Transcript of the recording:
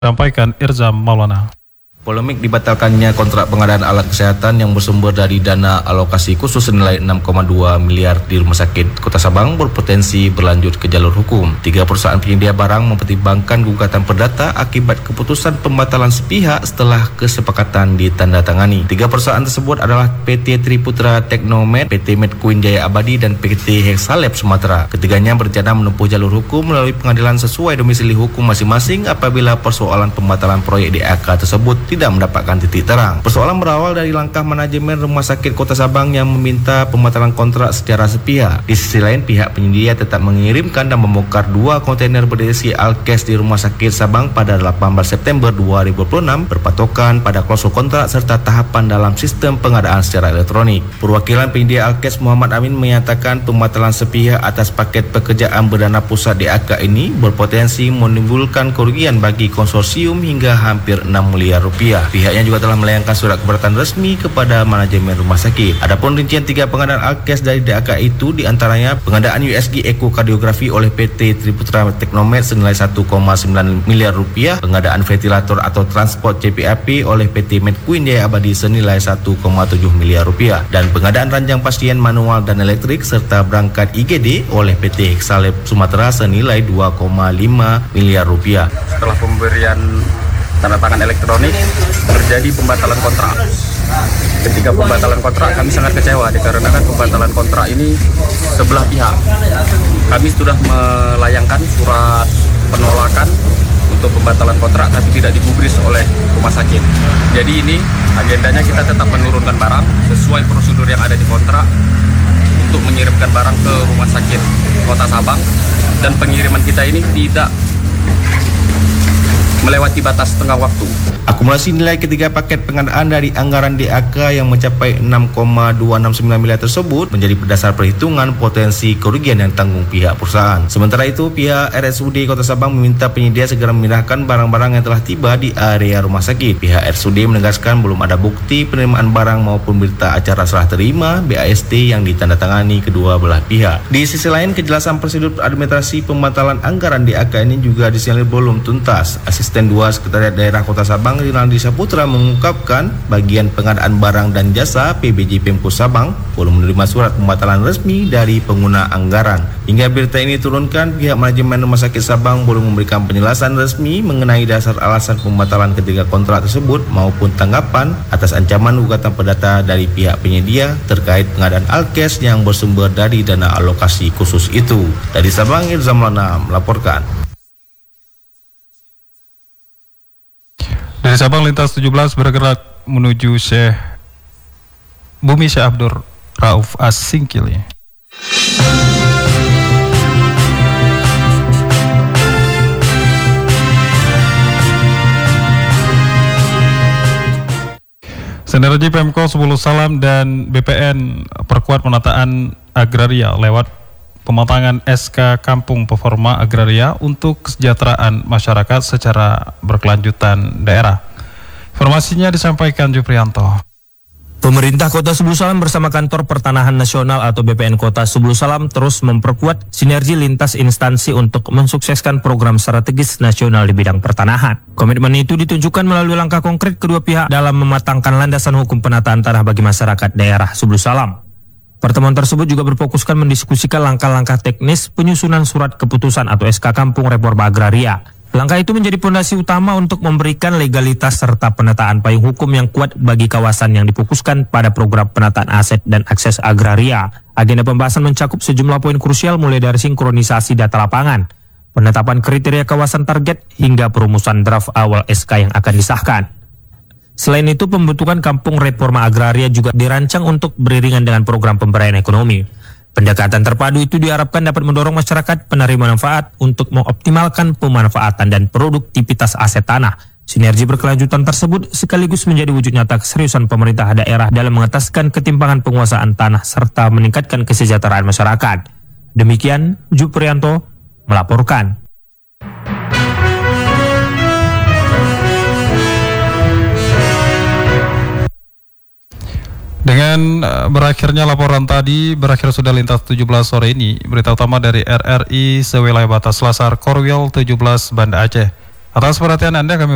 Sampaikan Irzam Maulana. Polemik dibatalkannya kontrak pengadaan alat kesehatan yang bersumber dari dana alokasi khusus senilai 6,2 miliar di Rumah Sakit Kota Sabang berpotensi berlanjut ke jalur hukum. 3 perusahaan penyedia barang mempertimbangkan gugatan perdata akibat keputusan pembatalan sepihak setelah kesepakatan ditandatangani. 3 perusahaan tersebut adalah PT Triputra Teknomed, PT Medqueen Jaya Abadi, dan PT Hexalab Sumatera. Ketiganya berencana menempuh jalur hukum melalui pengadilan sesuai domisili hukum masing-masing apabila persoalan pembatalan proyek DAK tersebut tidak mendapatkan titik terang. Persoalan berawal dari langkah manajemen Rumah Sakit Kota Sabang yang meminta pembatalan kontrak secara sepihak. Di sisi lain, pihak penyedia tetap mengirimkan dan membongkar 2 kontainer berisi alkes di Rumah Sakit Sabang pada 18 September 2026 berpatokan pada klausul kontrak serta tahapan dalam sistem pengadaan secara elektronik. Perwakilan penyedia alkes Muhammad Amin menyatakan pembatalan sepihak atas paket pekerjaan berdana pusat DAK ini berpotensi menimbulkan kerugian bagi konsorsium hingga hampir 6 miliar rupiah. Pihaknya juga telah melayangkan surat keberatan resmi kepada manajemen rumah sakit. Adapun rincian 3 pengadaan alkes dari DAK itu diantaranya pengadaan USG ekokardiografi oleh PT Triputra Teknomed senilai 1,9 miliar rupiah, pengadaan ventilator atau transport CPAP oleh PT Medqueen Jaya Abadi senilai 1,7 miliar rupiah, dan pengadaan ranjang pasien manual dan elektrik serta berangkat IGD oleh PT Hexalab Sumatera senilai 2,5 miliar rupiah. Setelah pemberian tanda tangan elektronik terjadi pembatalan kontrak. Ketika pembatalan kontrak kami sangat kecewa dikarenakan pembatalan kontrak ini sebelah pihak. Kami sudah melayangkan surat penolakan untuk pembatalan kontrak tapi tidak digubris oleh rumah sakit. Jadi ini agendanya kita tetap menurunkan barang sesuai prosedur yang ada di kontrak untuk mengirimkan barang ke Rumah Sakit Kota Sabang, dan pengiriman kita ini tidak melewati batas tengah waktu. Akumulasi nilai ketiga paket pengadaan dari anggaran DAK yang mencapai 6,269 miliar tersebut menjadi berdasar perhitungan potensi kerugian yang tanggung pihak perusahaan. Sementara itu, pihak RSUD Kota Sabang meminta penyedia segera memindahkan barang-barang yang telah tiba di area rumah sakit. Pihak RSUD menegaskan belum ada bukti penerimaan barang maupun berita acara serah terima BAST yang ditandatangani kedua belah pihak. Di sisi lain, kejelasan prosedur administrasi pembatalan anggaran DAK ini juga disinyalir belum tuntas. Asisten 2 Sekretariat Daerah Kota Sabang Rinaldi Saputra mengungkapkan bagian pengadaan barang dan jasa PBJ Pemko Sabang belum menerima surat pembatalan resmi dari pengguna anggaran. Hingga berita ini turunkan, pihak manajemen Rumah Sakit Sabang belum memberikan penjelasan resmi mengenai dasar alasan pembatalan ketiga kontrak tersebut maupun tanggapan atas ancaman gugatan perdata dari pihak penyedia terkait pengadaan alkes yang bersumber dari dana alokasi khusus itu. Dari Sabang, Irzam Maulana melaporkan. Dari Sabang, lintas 17 bergerak menuju Bumi Syekh Abdur Rauf As-Singkil. Sinergi Pemko Sebulu Salam dan BPN perkuat penataan agraria lewat pematangan SK Kampung Performa Agraria untuk kesejahteraan masyarakat secara berkelanjutan daerah. Informasinya disampaikan Juprianto. Pemerintah Kota Sebulu Salam bersama Kantor Pertanahan Nasional atau BPN Kota Sebulu Salam terus memperkuat sinergi lintas instansi untuk mensukseskan program strategis nasional di bidang pertanahan. Komitmen itu ditunjukkan melalui langkah konkret kedua pihak dalam mematangkan landasan hukum penataan tanah bagi masyarakat daerah Sebulu Salam. Pertemuan tersebut juga berfokuskan mendiskusikan langkah-langkah teknis penyusunan surat keputusan atau SK Kampung Reforma Agraria. Langkah itu menjadi fondasi utama untuk memberikan legalitas serta penataan payung hukum yang kuat bagi kawasan yang difokuskan pada program penataan aset dan akses agraria. Agenda pembahasan mencakup sejumlah poin krusial mulai dari sinkronisasi data lapangan, penetapan kriteria kawasan target, hingga perumusan draft awal SK yang akan disahkan. Selain itu, pembentukan Kampung Reforma Agraria juga dirancang untuk beriringan dengan program pemberdayaan ekonomi. Pendekatan terpadu itu diharapkan dapat mendorong masyarakat penerima manfaat untuk mengoptimalkan pemanfaatan dan produktivitas aset tanah. Sinergi berkelanjutan tersebut sekaligus menjadi wujud nyata keseriusan pemerintah daerah dalam mengataskan ketimpangan penguasaan tanah serta meningkatkan kesejahteraan masyarakat. Demikian, Juprianto melaporkan. Dengan berakhirnya laporan tadi, berakhir sudah lintas 17 sore ini. Berita utama dari RRI sewilayah batas Lasar Korwil 17 Banda Aceh. Atas perhatian Anda kami